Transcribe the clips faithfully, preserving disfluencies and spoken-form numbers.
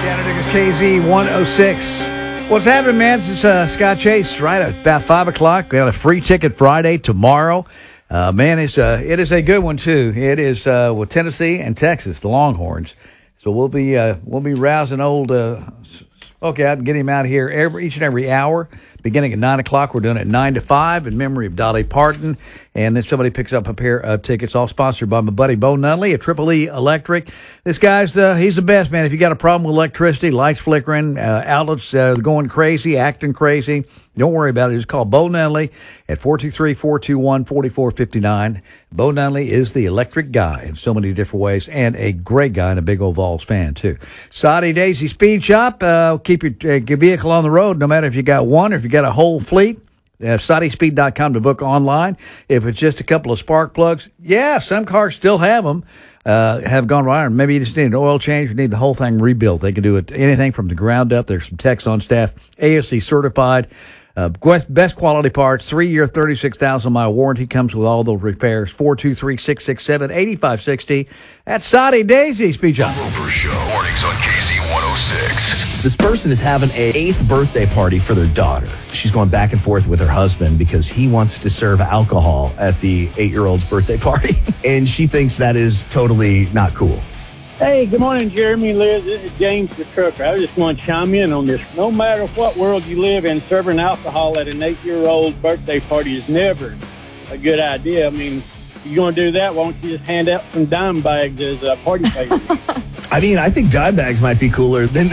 Chattanooga's K Z one oh six. What's happening, man? It's uh, Scott Chase, right at about five o'clock. We got a free ticket Friday tomorrow. Uh, man, it's, uh, it is a good one, too. It is uh, with Tennessee and Texas, the Longhorns. So we'll be uh, we'll be rousing old uh, Smokey out and getting him out of here every, each and every hour. Beginning at nine o'clock, we're doing it at nine to five in memory of Dolly Parton. And then somebody picks up a pair of tickets, all sponsored by my buddy Bo Nunley at Triple E Electric. This guy's, uh, he's the best, man. If you got a problem with electricity, lights flickering, uh, outlets uh, going crazy, acting crazy, don't worry about it. Just call Bo Nunley at four two three, four two one, four four five nine. Bo Nunley is the electric guy in so many different ways, and a great guy and a big old Vols fan, too. Soddy Daisy Speed Shop. Uh, keep your, uh, your vehicle on the road, no matter if you got one or if you got a whole fleet. Uh, Soddy Speed dot com to book online. If it's just a couple of spark plugs, yeah, some cars still have them, uh, have gone right. Or maybe you just need an oil change. You need the whole thing rebuilt. They can do it anything from the ground up. There's some techs on staff, A S C certified. Uh, best quality parts, three-year, thirty-six thousand mile warranty comes with all those repairs. four two three, six six seven, eight five six zero. That's Soddy Daisy Speed Shop. Roper Show. Mornings on K Z one oh six. This person is having a eighth birthday party for their daughter. She's going back and forth with her husband because he wants to serve alcohol at the eight-year-old's birthday party. And she thinks that is totally not cool. Hey, good morning, Jeremy, Liz. This is James the trucker. I just want to chime in on this. No matter what world you live in, serving alcohol at an eight-year-old birthday party is never a good idea. I mean, if you're going to do that, why don't you just hand out some dime bags as a party favor? I mean, I think dime bags might be cooler than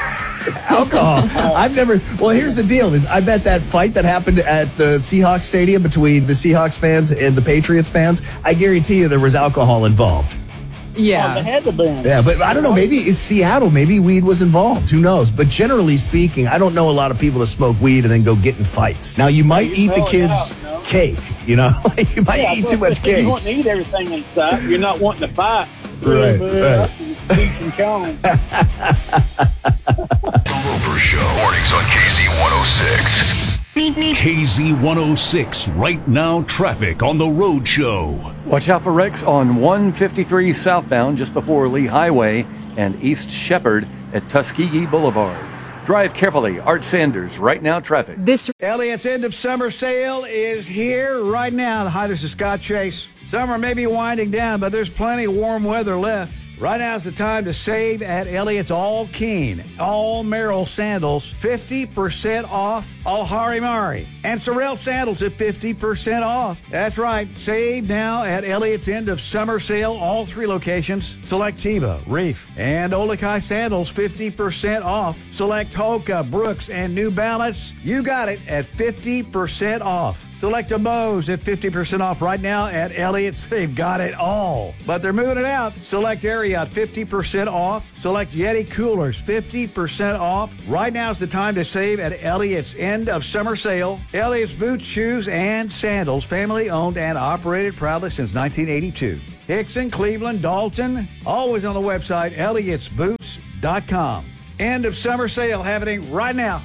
alcohol. I've never. Well, here's the deal: is I bet that fight that happened at the Seahawks stadium between the Seahawks fans and the Patriots fans, I guarantee you there was alcohol involved. Yeah. Oh, they had to be. Yeah, but I don't know. Maybe it's Seattle. Maybe weed was involved. Who knows? But generally speaking, I don't know a lot of people that smoke weed and then go get in fights. Now, you might you eat the kids' out, no? cake, you know? Like, you might Yeah, eat too much cake. You want to eat everything inside. You're not wanting to fight. Right, right. Peach and cone. The Roper Show. Mornings on K Z one oh six. K Z one oh six, right now traffic on the road show. Watch out for wrecks on one fifty-three southbound just before Lee Highway and East Shepherd at Tuskegee Boulevard. Drive carefully. Art Sanders, right now traffic. This Elliott's end of summer sale is here right now. Hi, this is Scott Chase. Summer may be winding down, but there's plenty of warm weather left. Right now is the time to save at Elliott's All Keen, All Merrill Sandals, fifty percent off All Harimari. And Sorrel Sandals at fifty percent off. That's right, save now at Elliott's end of summer sale, all three locations. Select Teva, Reef, and Olakai Sandals, fifty percent off. Select Hoka, Brooks, and New Balance. You got it at fifty percent off. Select a Moe's at fifty percent off right now at Elliott's. They've got it all, but they're moving it out. Select Ariat, fifty percent off. Select Yeti Coolers, fifty percent off. Right now is the time to save at Elliott's end of summer sale. Elliott's boots, shoes, and sandals, family owned and operated proudly since nineteen eighty-two. Hickson, Cleveland, Dalton, always on the website, Elliott's boots dot com. End of summer sale happening right now.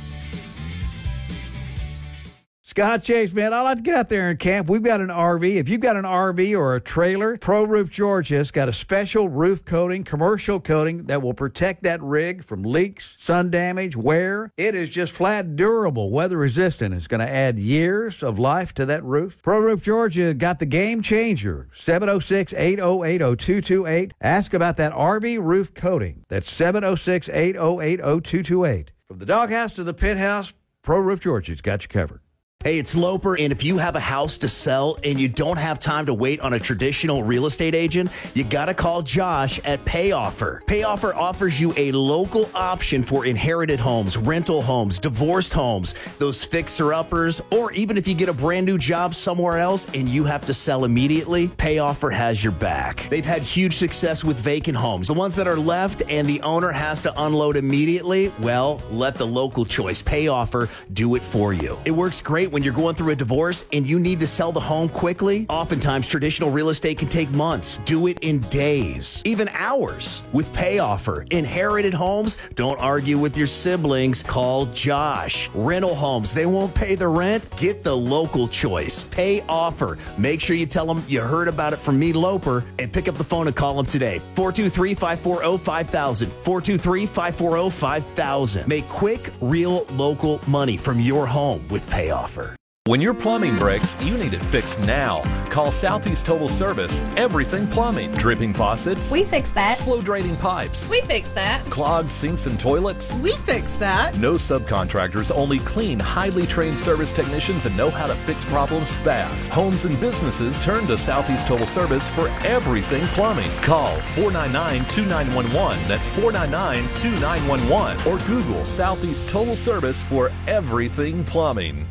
Scott Chase, man, I like to get out there and camp. We've got an R V. If you've got an R V or a trailer, Pro Roof Georgia's got a special roof coating, commercial coating that will protect that rig from leaks, sun damage, wear. It is just flat durable, weather resistant. It's going to add years of life to that roof. Pro Roof Georgia got the game changer. seven oh six, eight oh eight, oh two two eight. Ask about that R V roof coating. That's seven oh six, eight oh eight, oh two two eight. From the doghouse to the penthouse, Pro Roof Georgia's got you covered. Hey, it's Loper, and if you have a house to sell and you don't have time to wait on a traditional real estate agent, you gotta call Josh at PayOffer. PayOffer offers you a local option for inherited homes, rental homes, divorced homes, those fixer-uppers, or even if you get a brand new job somewhere else and you have to sell immediately, PayOffer has your back. They've had huge success with vacant homes. The ones that are left and the owner has to unload immediately, well, let the local choice, PayOffer, do it for you. It works great point when you're going through a divorce and you need to sell the home quickly? Oftentimes, traditional real estate can take months. Do it in days, even hours. With Pay Offer, inherited homes, don't argue with your siblings. Call Josh. Rental homes, they won't pay the rent? Get the local choice. Pay Offer. Make sure you tell them you heard about it from me, Loper, and pick up the phone and call them today. four two three, five four zero, five thousand. four two three, five four zero, five thousand. Make quick, real, local money from your home with Pay Offer. When your plumbing breaks, you need it fixed now. Call Southeast Total Service. Everything plumbing. Dripping faucets. We fix that. Slow draining pipes. We fix that. Clogged sinks and toilets. We fix that. No subcontractors, only clean, highly trained service technicians and know how to fix problems fast. Homes and businesses turn to Southeast Total Service for everything plumbing. Call four nine nine, two nine one one. That's four nine nine, two nine one one. Or Google Southeast Total Service for everything plumbing.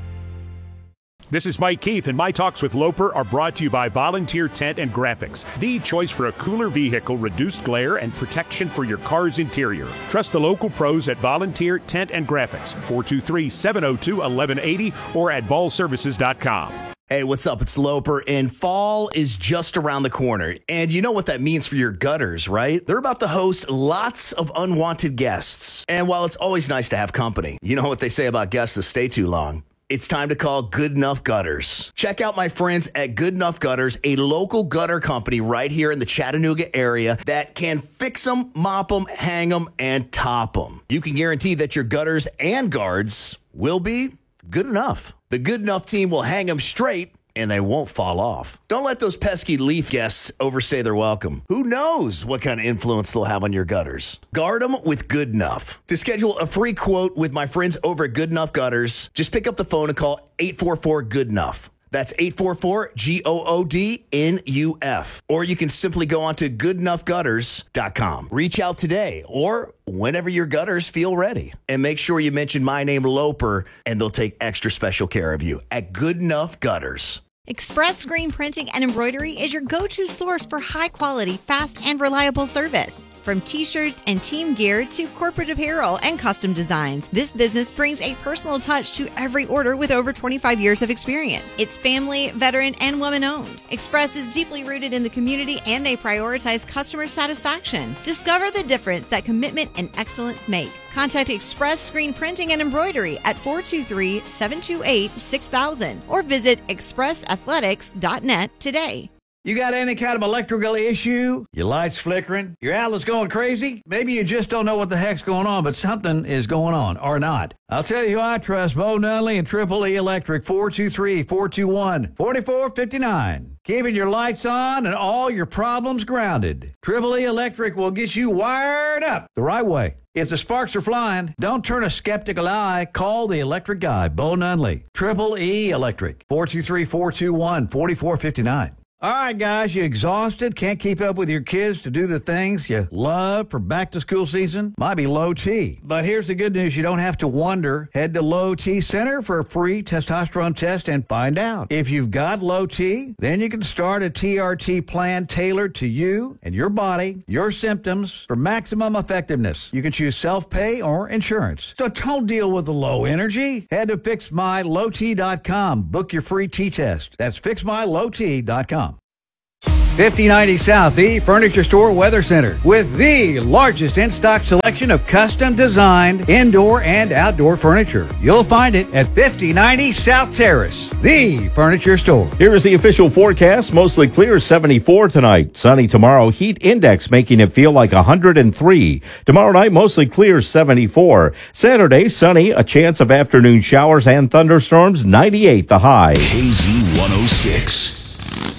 This is Mike Keith, and my talks with Loper are brought to you by Volunteer Tent and Graphics, the choice for a cooler vehicle, reduced glare, and protection for your car's interior. Trust the local pros at Volunteer Tent and Graphics, four two three, seven oh two, one one eight oh or at ball services dot com. Hey, what's up? It's Loper, and fall is just around the corner. And you know what that means for your gutters, right? They're about to host lots of unwanted guests. And while it's always nice to have company, you know what they say about guests that stay too long. It's time to call Good Enough Gutters. Check out my friends at Good Enough Gutters, a local gutter company right here in the Chattanooga area that can fix them, mop them, hang them, and top them. You can guarantee that your gutters and guards will be good enough. The Good Enough team will hang them straight, and they won't fall off. Don't let those pesky leaf guests overstay their welcome. Who knows what kind of influence they'll have on your gutters? Guard them with Good Enough. To schedule a free quote with my friends over at Good Enough Gutters, just pick up the phone and call eight four four, good enough. That's eight four four, G O O D N U F. Or you can simply go on to good enough gutters dot com. Reach out today or whenever your gutters feel ready. And make sure you mention my name, Loper, and they'll take extra special care of you at Good Enough Gutters. Express Screen Printing and Embroidery is your go-to source for high-quality, fast, and reliable service. From t-shirts and team gear to corporate apparel and custom designs, this business brings a personal touch to every order with over twenty-five years of experience. It's family, veteran, and woman-owned. Express is deeply rooted in the community, and they prioritize customer satisfaction. Discover the difference that commitment and excellence make. Contact Express Screen Printing and Embroidery at four two three, seven two eight, six thousand or visit express athletics dot net today. You got any kind of electrical issue? Your light's flickering? Your outlet's going crazy? Maybe you just don't know what the heck's going on, but something is going on, or not. I'll tell you who I trust, Bo Nunley and Triple E Electric, four two three, four two one, four four five nine. Keeping your lights on and all your problems grounded. Triple E Electric will get you wired up the right way. If the sparks are flying, don't turn a skeptical eye. Call the electric guy, Bo Nunley. Triple E Electric, four two three, four two one, four four five nine. All right, guys, you exhausted? Can't keep up with your kids to do the things you love for back-to-school season? Might be low T. But here's the good news. You don't have to wonder. Head to Low T Center for a free testosterone test and find out. If you've got low T, then you can start a T R T plan tailored to you and your body, your symptoms, for maximum effectiveness. You can choose self-pay or insurance. So don't deal with the low energy. Head to fix my low t dot com. Book your free T-test. That's fix my low t dot com. fifty ninety South, the Furniture Store Weather Center, with the largest in-stock selection of custom-designed indoor and outdoor furniture. You'll find it at fifty ninety South Terrace, the Furniture Store. Here is the official forecast. Mostly clear, seventy-four tonight. Sunny tomorrow. Heat index making it feel like one hundred three. Tomorrow night, mostly clear, seventy-four. Saturday, sunny. A chance of afternoon showers and thunderstorms, ninety-eight the high. K Z one oh six.